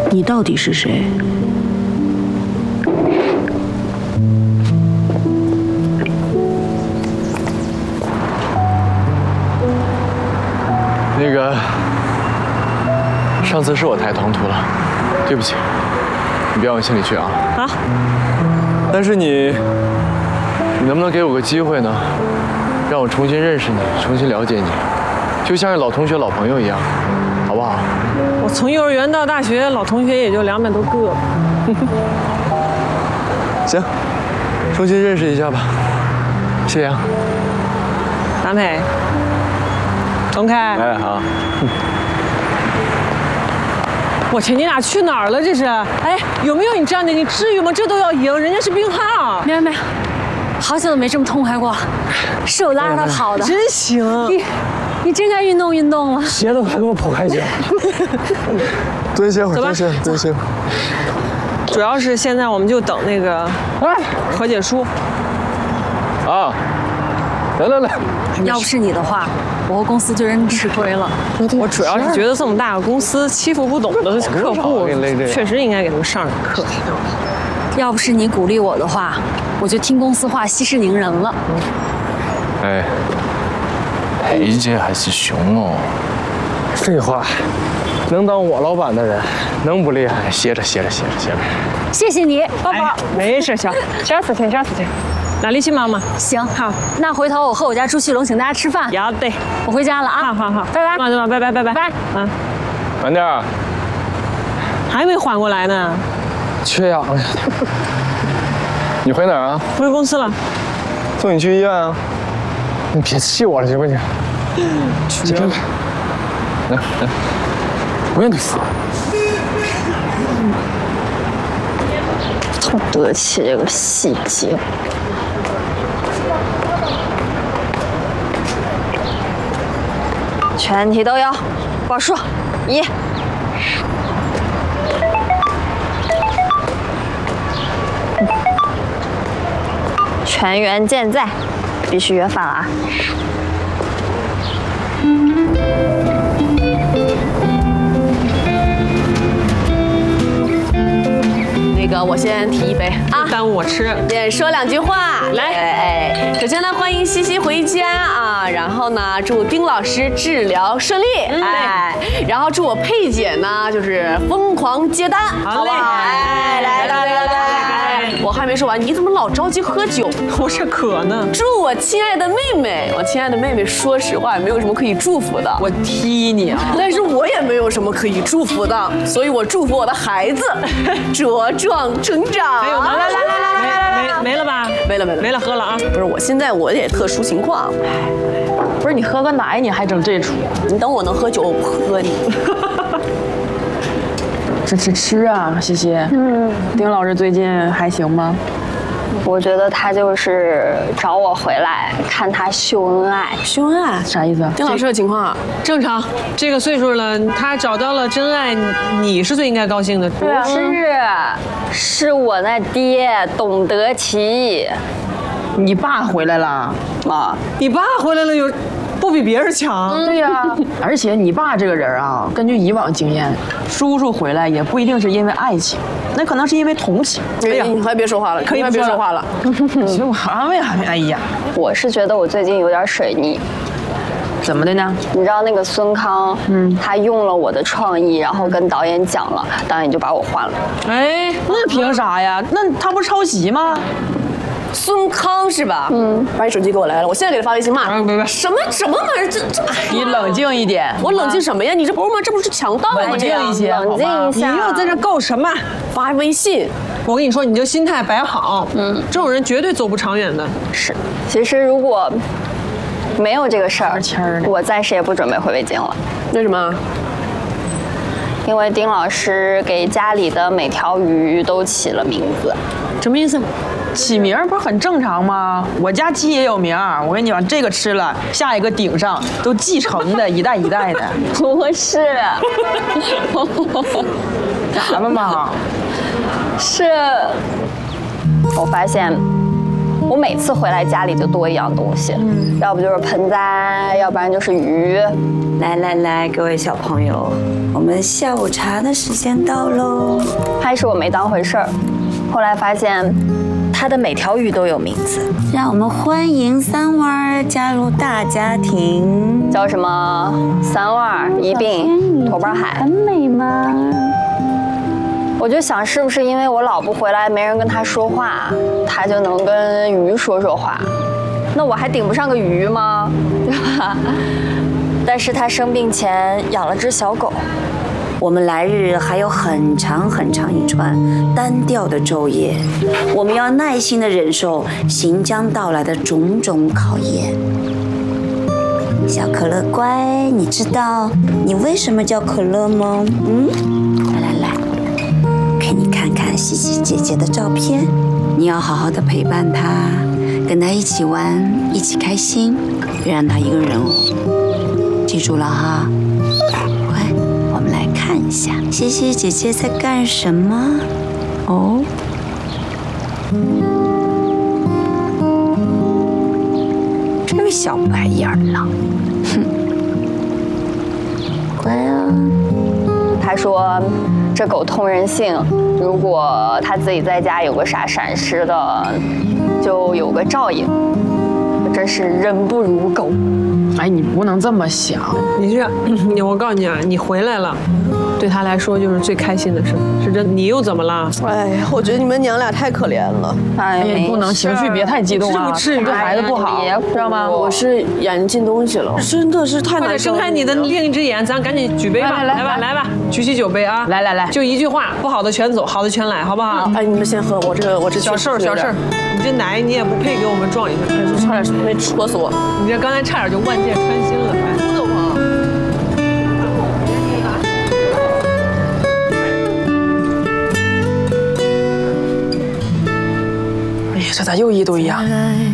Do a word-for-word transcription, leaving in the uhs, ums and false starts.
你到底是谁？ 那个，上次是我太唐突了，对不起，你别往心里去啊。啊。但是你，你能不能给我个机会呢？让我重新认识你，重新了解你，就像是老同学、老朋友一样，好不好？ 我从幼儿园到大学，老同学也就两百多个。 行，重新认识一下吧。谢阳， 南培，重开。 哎好。 我去，你俩去哪儿了？这是？哎，有没有你这样的？你至于吗？这都要赢，人家是病号。 没有没有，好久都没这么痛快过了，是我拉着他跑的。 真行。 你你真该运动运动了。 鞋都快给我跑开去了。 蹲歇会儿，蹲歇，蹲歇。 主要是现在我们就等那个和解书。 啊，来来来。 要不是你的话，我和公司就真吃亏了。 我主要是觉得这么大个公司欺负不懂的客户，确实应该给他们上上课。 要不是你鼓励我的话，我就听公司话息事宁人了。 哎，裴姐还是熊哦。 废话，能当我老板的人，能不厉害？歇着歇着歇着歇着。 谢谢你，抱抱。 没事，小下次听，下次听。哪里去忙吗？ 行，好，那回头我和我家朱旭龙请大家吃饭。 要得， 我回家了啊。 好好好， 拜拜。 慢点吧，拜拜拜拜拜。嗯， 慢点儿。 还没缓过来呢。 缺氧呀。 你回哪儿啊？ 回公司了。 送你去医院啊。 你别气我了行不行？ 去吧。来来， 不用你扶。 这么得气，这个细节。全体都有，报数一。全员健在，必须约饭了啊！ 那个，我先提一杯啊， 耽误我吃。 先说两句话， 来， 哎，首先呢，欢迎西西回家啊，然后呢，祝丁老师治疗顺利， 嗯、 哎，然后祝我佩姐呢，就是疯狂接单， 好嘞， 哎，来来来来，我还没说完，你怎么老着急喝酒？ 我是渴呢。 祝我亲爱的妹妹，我亲爱的妹妹，说实话也没有什么可以祝福的， 我踢你啊！ 但是我也没有什么可以祝福的，所以我祝福我的孩子茁壮成长。 还有吗？来来来来来来，没没了吧？ 没了没了没了，喝了啊！ 不是，我现在我也特殊情况。 不是你喝个奶，你还整这出？ 你等我能喝酒，我不喝你。 吃吃吃啊，西西。嗯。丁老师最近还行吗？ 我觉得他就是找我回来看他秀恩爱。 秀恩爱啥意思？ 丁老师的情况啊， 正常。这个岁数了，他找到了真爱，你是最应该高兴的。 不是，是我那爹董得其。 你爸回来了啊？ 你爸回来了有？不比别人强， 对呀、啊。而且你爸这个人啊，根据以往经验，叔叔回来也不一定是因为爱情，那可能是因为同情。 哎呀，你快别说话了，可以别说话了。 行，我安慰安慰。哎呀， 我是觉得我最近有点水逆。 怎么的呢？ 你知道那个孙康，嗯，他用了我的创意，然后跟导演讲了，导演就把我换了。 哎，那凭啥呀？那他不是抄袭吗？ 孙康是吧？嗯，把你手机给我来了，我现在给他发微信骂。 别别别， 什么什么玩意儿？这这， 你冷静一点。 我冷静什么呀？你这不是吗？这不是强盗吗？ 冷静一些， 冷静一下。 你又在这够什么？ 发微信。 我跟你说，你就心态摆好。嗯，这种人绝对走不长远的。 是，其实如果没有这个事儿，我暂时也不准备回北京了。 为什么？ 因为丁老师给家里的每条鱼都起了名字。 什么意思？ 起名不是很正常吗？我家鸡也有名，我跟你讲，这个吃了，下一个顶上都继承的，一代一代的。 不是， 咋了嘛？ 是，我发现我每次回来家里就多一样东西，嗯、要不就是盆栽，要不然就是鱼。 来来来，各位小朋友，我们下午茶的时间到喽。 开始我没当回事儿，后来发现它的每条鱼都有名字。 让我们欢迎三娃儿加入大家庭。 叫什么？三娃、一并、头瓣海。 很美吗？ 我就想，是不是因为我老不回来，没人跟他说话，他就能跟鱼说说话？那我还顶不上个鱼吗？对吧？但是他生病前养了只小狗。 我们来日还有很长很长一串单调的昼夜，我们要耐心地忍受行将到来的种种考验。小可乐乖，你知道你为什么叫可乐吗？嗯，来来来，给你看看西西姐姐的照片。你要好好的陪伴她，跟她一起玩，一起开心，别让她一个人哦。记住了哈。乖，我们来看一下西西姐姐在干什么哦。这个小白眼狼，哼，乖啊。 他说这狗通人性，如果他自己在家有个啥闪失的，就有个照应。真是人不如狗。 哎，你不能这么想。 你这，你我告诉你啊，你回来了，对他来说就是最开心的事。是真，你又怎么了？ 哎呀，我觉得你们娘俩太可怜了。 哎呀， 不能情绪别太激动啊， 至于对孩子不好，知道吗？ 我是眼睛进东西了，真的是太快点难受了。 睁开你的另一只眼，咱赶紧举杯吧，来吧，来吧，举起酒杯啊！ 来来来， 就一句话，不好的全走，好的全来，好不好？ 哎，你们先喝，我这个我这小事儿，小事儿，你这奶你也不配给我们撞一下， 差点没戳死我。 你这刚才差点就万箭穿心了，还不走吗？ 哎呀，这咋又一堆呀？